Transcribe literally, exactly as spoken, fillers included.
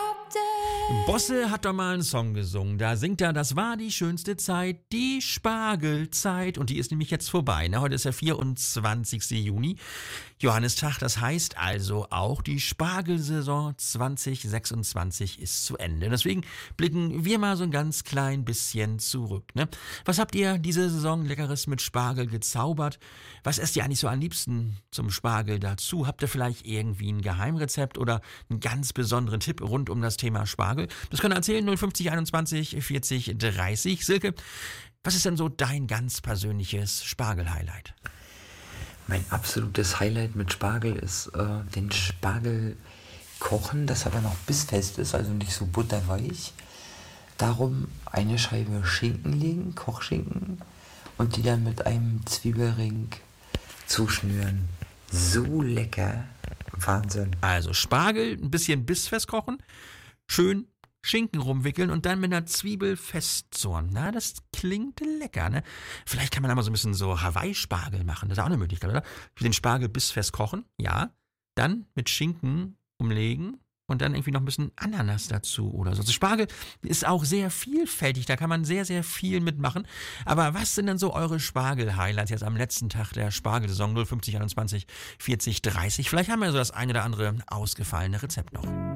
Bosse hat doch mal einen Song gesungen, da singt er, das war die schönste Zeit, die Spargelzeit. Und die ist nämlich jetzt vorbei, ne? Heute ist der vierundzwanzigste Juni, Johannistag, das heißt also auch die Spargelsaison zwanzig sechsundzwanzig ist zu Ende. Deswegen blicken wir mal so ein ganz klein bisschen zurück, ne? Was habt ihr diese Saison Leckeres mit Spargel gezaubert? Was esst ihr eigentlich so am liebsten zum Spargel dazu? Habt ihr vielleicht irgendwie ein Geheimrezept oder einen ganz besonderen Tipp rund um das Thema Spargel? Das könnt ihr erzählen, null fünfzig einundzwanzig vierzig dreißig. Silke, was ist denn so dein ganz persönliches Spargel-Highlight? Mein absolutes Highlight mit Spargel ist äh, den Spargel kochen, dass er aber noch bissfest ist, also nicht so butterweich. Darum eine Scheibe Schinken legen, Kochschinken, und die dann mit einem Zwiebelring zuschnüren. So lecker, Wahnsinn. Also Spargel ein bisschen bissfest kochen, schön Schinken rumwickeln und dann mit einer Zwiebel festzurren. Na, das klingt lecker, ne? Vielleicht kann man da mal so ein bisschen so Hawaii-Spargel machen. Das ist auch eine Möglichkeit, oder? Den Spargel bissfest kochen, ja. Dann mit Schinken umlegen und dann irgendwie noch ein bisschen Ananas dazu oder so. Also Spargel ist auch sehr vielfältig, da kann man sehr, sehr viel mitmachen. Aber was sind denn so eure Spargel-Highlights jetzt am letzten Tag der Spargelsaison null fünfzig einundzwanzig vierzig dreißig? Vielleicht haben wir so das eine oder andere ausgefallene Rezept noch.